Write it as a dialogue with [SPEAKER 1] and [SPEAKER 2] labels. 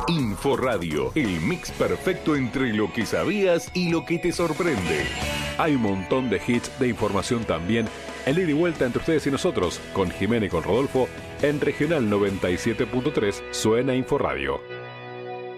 [SPEAKER 1] Inforadio, el mix perfecto entre lo que sabías y lo que te sorprende. Hay un montón de hits de información también, en ida y vuelta entre ustedes y nosotros, con Jimena y con Rodolfo, en Regional 97.3 suena Inforadio.